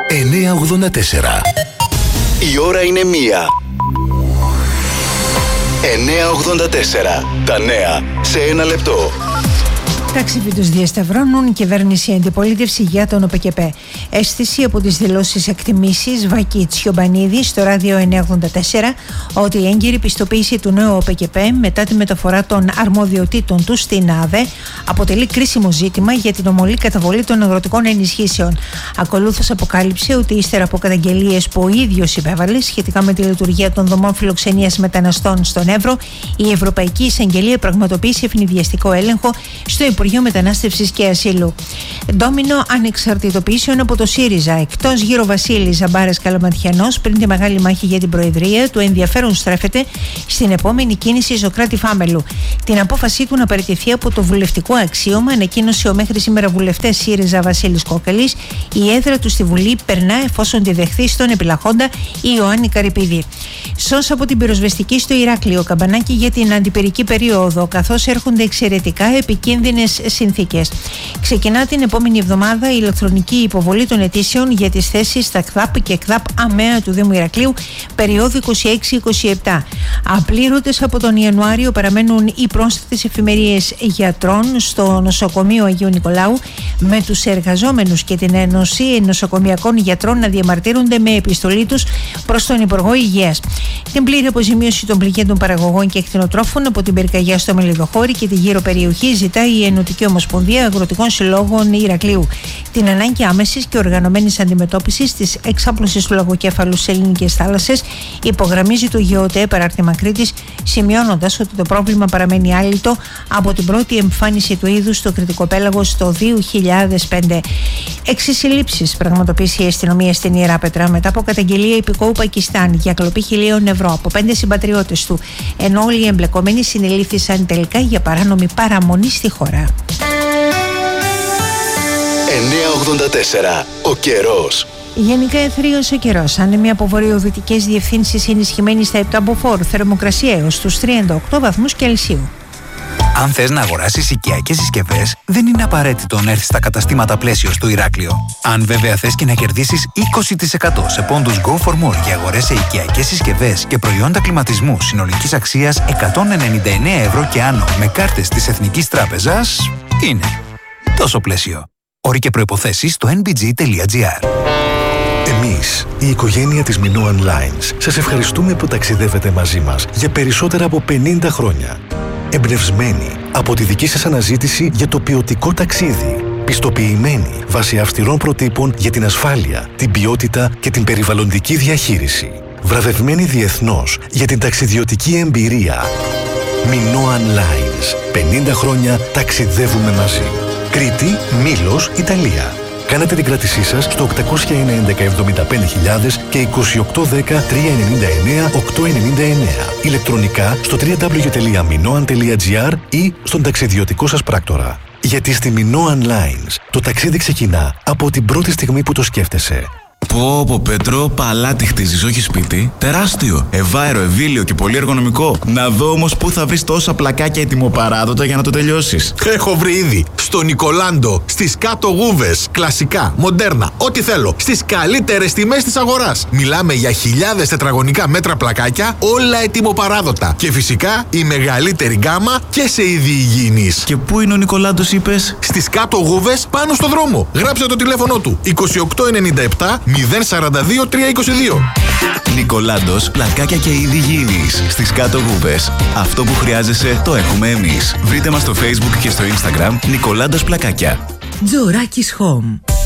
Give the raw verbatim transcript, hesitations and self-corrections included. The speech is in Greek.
εννιακόσια ογδόντα τέσσερα. Η ώρα είναι μία. εννιακόσια ογδόντα τέσσερα. Τα νέα σε ένα λεπτό. Ταξιβίτους διασταυρώνουν κυβέρνηση αντιπολίτευση για τον ΟΠΚΠ. Αίσθηση από τις δηλώσεις εκτιμήσεις Βακή Τσιομπανίδη στο ράδιο εννιακόσια ογδόντα τέσσερα ότι η έγκυρη πιστοποίηση του νέου ΟΠΚΠ μετά τη μεταφορά των αρμοδιοτήτων του στην ΑΔΕ αποτελεί κρίσιμο ζήτημα για την ομαλή καταβολή των αγροτικών ενισχύσεων. Ακολούθως αποκάλυψε ότι ύστερα από καταγγελίες που ο ίδιος υπέβαλε σχετικά με τη λειτουργία των δομών φιλοξενίας μεταναστών στον Εύρο, η Ευρωπαϊκή Εισαγγελία πραγματοποίησε ευνηδιαστικό έλεγχο στο Υπουργείο Μετανάστευσης και Ασύλου. Ντόμινο ανεξαρτητοποιήσεων από το ΣΥΡΙΖΑ. Εκτός γύρω Βασίλης Ζαμπάρας Καλαματιανός, πριν τη μεγάλη μάχη για την Προεδρία, το ενδιαφέρον στρέφεται στην επόμενη κίνηση Σωκράτη Φάμελου. Την απόφασή του να παραιτηθεί από το βουλευτικό αξίωμα ανακοίνωσε ο μέχρι σήμερα βουλευτές ΣΥΡΙΖΑ Βασίλης Κόκαλης. Η έδρα του στη Βουλή περνά εφόσον τη δεχθεί στον επιλαχόντα Ιωάννη Καρυπίδη. Σως από την πυροσβεστική στο Ηράκλειο, καμπανάκι για την αντιπυρική περίοδο, καθώς έρχονται εξαιρετικά επικίνδυνες συνθήκες. Ξεκινά την επόμενη εβδομάδα η ηλεκτρονική υποβολή των αιτήσεων για τις θέσεις στα ΚΔΑΠ και ΚΔΑΠ ΑΜΕΑ του Δήμου Ηρακλείου περίοδου είκοσι έξι είκοσι επτά. Απλήρωτες από τον Ιανουάριο παραμένουν οι πρόσθετες εφημερίες γιατρών στο νοσοκομείο Αγίου Νικολάου, με τους εργαζόμενους και την Ένωση Νοσοκομιακών Γιατρών να διαμαρτύρονται με επιστολή τους προς τον Υπουργό Υγείας. Την πλήρη αποζημίωση των πληγέντων παραγωγών και κτηνοτρόφων από την πυρκαγιά στο Μελιδοχώρι και τη γύρω περιοχή ζητάει η Ενωτική Ομοσπονδία Αγροτικών Συλλόγων Ηρακλείου. Την ανάγκη άμεσης και οργανωμένης αντιμετώπισης της εξάπλωσης του λαγοκέφαλου στις ελληνικές θάλασσες υπογραμμίζει το ΓΕΟΤΕ παράρτημα Κρήτης, σημειώνοντας ότι το πρόβλημα παραμένει άλυτο από την πρώτη εμφάνιση του είδους στο Κρητικό Πέλαγος το δύο χιλιάδες πέντε. Έξι συλλήψεις πραγματοποίησε η αστυνομία στην Ιεράπετρα μετά από καταγγελία υπηκόου Πακιστάν για κλοπή χιλίων ευρώ από πέντε συμπατριώτες του, ενώ όλοι οι εμπλεκόμενοι συνελήφθησαν τελικά για παράνομη παραμονή στη χώρα. εννιακόσια ογδόντα τέσσερα. Ο καιρός. Γενικά εθρίος ο καιρός. Άνεμοι από βορειοδυτικές διευθύνσεις ενισχυμένοι στα επτά μποφόρ. Θερμοκρασία έως τους τριάντα οκτώ βαθμούς Κελσίου. Αν θες να αγοράσεις οικιακές συσκευές, δεν είναι απαραίτητο να έρθεις στα καταστήματα Πλαίσιο στο Ηράκλειο. Αν βέβαια θες και να κερδίσεις είκοσι τοις εκατό σε πόντους Go for More για αγορές σε οικιακές συσκευές και προϊόντα κλιματισμού συνολικής αξίας εκατόν ενενήντα εννέα ευρώ και άνω με κάρτες της Εθνικής Τράπεζας, είναι τόσο Πλαίσιο. Όροι και προϋποθέσεις στο εν μπι τζι τελεία τζι άρ. Εμείς, η οικογένεια της Minoan Lines, σας ευχαριστούμε που ταξιδεύετε μαζί μας για περισσότερα από πενήντα χρόνια. Εμπνευσμένοι από τη δική σας αναζήτηση για το ποιοτικό ταξίδι. Πιστοποιημένοι βάσει αυστηρών προτύπων για την ασφάλεια, την ποιότητα και την περιβαλλοντική διαχείριση. Βραβευμένοι διεθνώς για την ταξιδιωτική εμπειρία. Minoan Lines. πενήντα χρόνια ταξιδεύουμε μαζί. Κρήτη, Μήλος, Ιταλία. Κάνετε την κράτησή σας στο οκτακόσια ενενήντα εβδομήντα πέντε χιλιάδες και είκοσι οκτώ δέκα τριακόσια ενενήντα εννέα οκτακόσια ενενήντα εννέα. Ηλεκτρονικά στο double-u double-u double-u τελεία minoan τελεία τζι άρ ή στον ταξιδιωτικό σας πράκτορα. Γιατί στη Minoan Lines το ταξίδι ξεκινά από την πρώτη στιγμή που το σκέφτεσαι. Πω πω Πέτρο, παλάτι χτίζεις, όχι σπίτι. Τεράστιο, ευάερο, ευήλιο και πολύ εργονομικό. Να δω όμως πού θα βρεις τόσα πλακάκια ετοιμοπαράδοτα για να το τελειώσεις. Έχω βρει ήδη στο Νικολάντο, στις κάτω γούβες. Κλασικά, μοντέρνα, ό,τι θέλω. Στις καλύτερες τιμές της αγοράς. Μιλάμε για χιλιάδες τετραγωνικά μέτρα πλακάκια, όλα ετοιμοπαράδοτα. Και φυσικά η μεγαλύτερη γκάμα και σε είδη υγιεινής. Και πού είναι ο Νικολάντος, είπες? Στις κάτω γούβες, πάνω στο δρόμο. Γράψε το τηλέφωνο του είκοσι οκτώ ενενήντα επτά μηδέν σαράντα δύο τριακόσια είκοσι δύο. Νικολάντος, πλακάκια και είδη υγιεινής. Στις κάτω γούβες. Αυτό που χρειάζεσαι το έχουμε εμείς. Βρείτε μας στο Facebook και στο Instagram Νικολάντος Πλακάκια. Τζοράκης Home.